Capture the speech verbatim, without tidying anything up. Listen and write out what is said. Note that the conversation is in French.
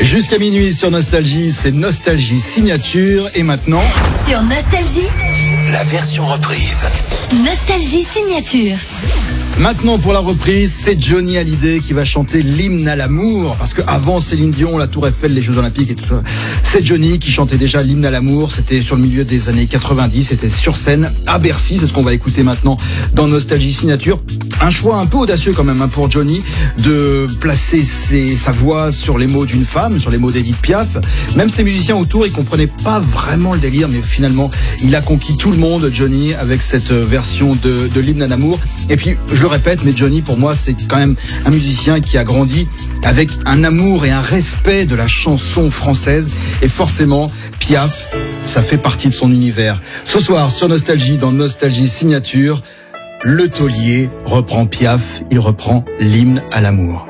Jusqu'à minuit sur Nostalgie, c'est Nostalgie Signature. Et maintenant, sur Nostalgie, la version reprise. Nostalgie Signature. Maintenant pour la reprise, c'est Johnny Hallyday qui va chanter l'hymne à l'amour. Parce qu'avant Céline Dion, la Tour Eiffel, les Jeux Olympiques et tout ça, c'est Johnny qui chantait déjà l'hymne à l'amour. C'était sur le milieu des années quatre-vingt-dix, c'était sur scène à Bercy. C'est ce qu'on va écouter maintenant dans Nostalgie Signature. Un choix un peu audacieux quand même hein, pour Johnny de placer ses, sa voix sur les mots d'une femme, sur les mots d'Edith Piaf. Même ses musiciens autour, ils comprenaient pas vraiment le délire, mais finalement, il a conquis tout le monde, Johnny, avec cette version de, de l'hymne à l'amour. Et puis, je le répète, mais Johnny, pour moi, c'est quand même un musicien qui a grandi avec un amour et un respect de la chanson française. Et forcément, Piaf, ça fait partie de son univers. Ce soir, sur Nostalgie, dans Nostalgie Signature, le taulier reprend Piaf, il reprend l'hymne à l'amour.